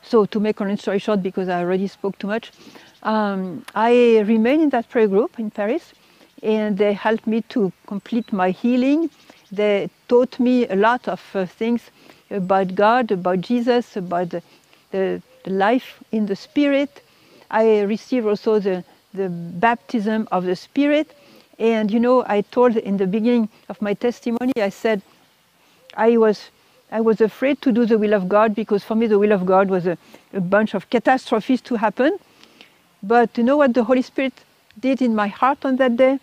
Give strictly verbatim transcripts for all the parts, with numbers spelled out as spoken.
So to make a long story short, because I already spoke too much, um, I remained in that prayer group in Paris, and they helped me to complete my healing. They taught me a lot of uh, things about God, about Jesus, about the, the, the life in the Spirit. I received also the, the baptism of the Spirit. And you know, I told in the beginning of my testimony, I said, I was, I was afraid to do the will of God, because for me the will of God was a, a bunch of catastrophes to happen. But you know what the Holy Spirit did in my heart on that day?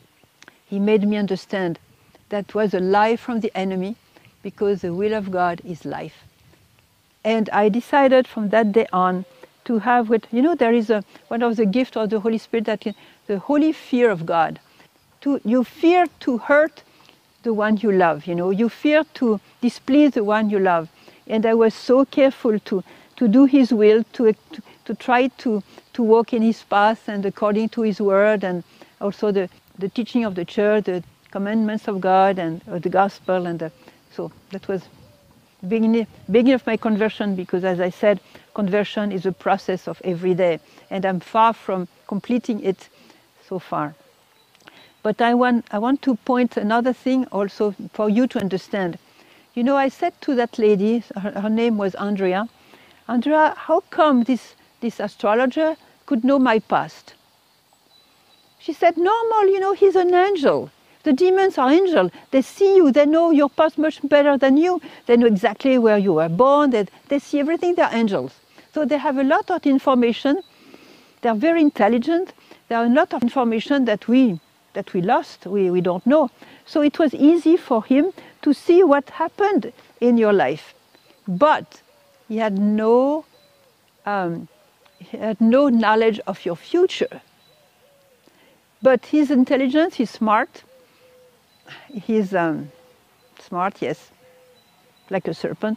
He made me understand that was a lie from the enemy, because the will of God is life. And I decided from that day on to have what, you know, there is a, one of the gifts of the Holy Spirit, that is the holy fear of God. To, you fear to hurt the one you love, you know, you fear to displease the one you love. And I was so careful to, to do His will, to, to, to try to, to walk in His path and according to His word, and also the, the teaching of the church, the commandments of God, and uh, the gospel. And the, so that was the beginning, beginning of my conversion, because as I said, conversion is a process of every day, and I'm far from completing it so far. But I want, I want to point another thing also for you to understand. You know, I said to that lady, her, her name was Andrea, Andrea, how come this, this astrologer could know my past? She said, normal, you know, he's an angel. The demons are angels. They see you, they know your past much better than you. They know exactly where you were born, they, they see everything, they're angels. So they have a lot of information. They're very intelligent. There are a lot of information that we, that we lost, we, we don't know. So it was easy for him to see what happened in your life. But he had no, um, he had no knowledge of your future. But he's intelligent, he's smart. He's um, smart, yes, like a serpent.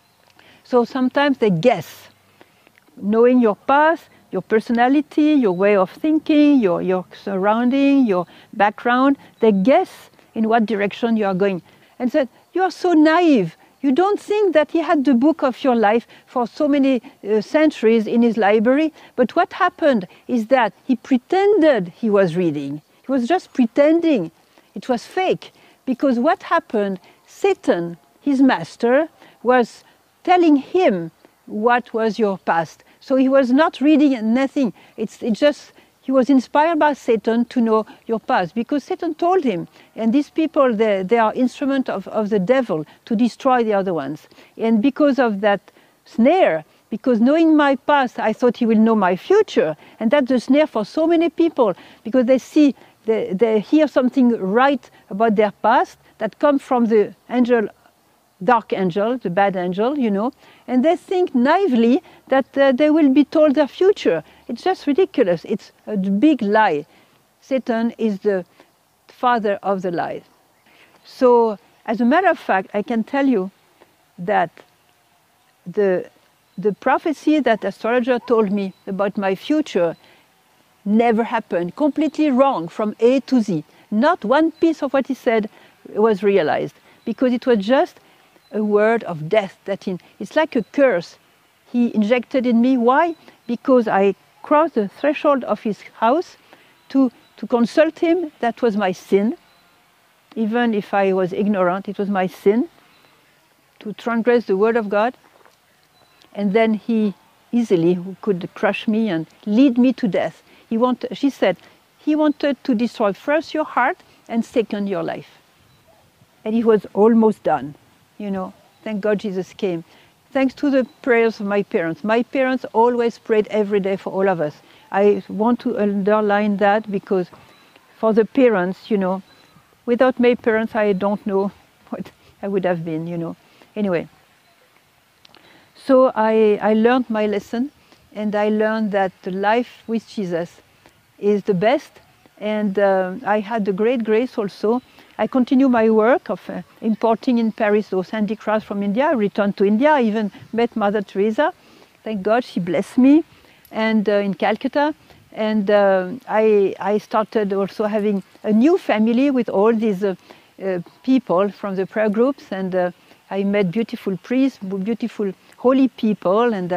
So sometimes they guess, knowing your past, your personality, your way of thinking, your, your surrounding, your background, they guess in what direction you are going. And said, you are so naive. You don't think that he had the book of your life for so many uh, centuries in his library. But what happened is that he pretended he was reading. He was just pretending. It was fake. Because what happened, Satan, his master, was telling him what was your past. So he was not reading nothing. It's, it just, he was inspired by Satan to know your past, because Satan told him, and these people, they, they are instruments of, of the devil to destroy the other ones. And because of that snare, because knowing my past, I thought he will know my future. And that's the snare for so many people, because they see, they, they hear something right about their past that comes from the angel, dark angel, the bad angel, you know, and they think naively that uh, they will be told their future. It's just ridiculous. It's a big lie. Satan is the father of the lies. So, as a matter of fact, I can tell you that the, the prophecy that astrologer told me about my future never happened. Completely wrong from A to Z. Not one piece of what he said was realized, because it was just a word of death. That in, it's like a curse he injected in me. Why? Because I crossed the threshold of his house to, to consult him. That was my sin. Even if I was ignorant, it was my sin to transgress the word of God. And then he easily could crush me and lead me to death. He wanted, she said, he wanted to destroy first your heart and second your life. And he was almost done. You know, thank God Jesus came. Thanks to the prayers of my parents. My parents always prayed every day for all of us. I want to underline that, because for the parents, you know, without my parents, I don't know what I would have been, you know. Anyway, so I, I learned my lesson, and I learned that the life with Jesus is the best. And uh, I had the great grace also. I continue my work of uh, importing in Paris those handicrafts from India. I returned to India. I even met Mother Teresa. Thank God she blessed me. And uh, in Calcutta. And uh, I, I started also having a new family with all these uh, uh, people from the prayer groups. And uh, I met beautiful priests, beautiful holy people. And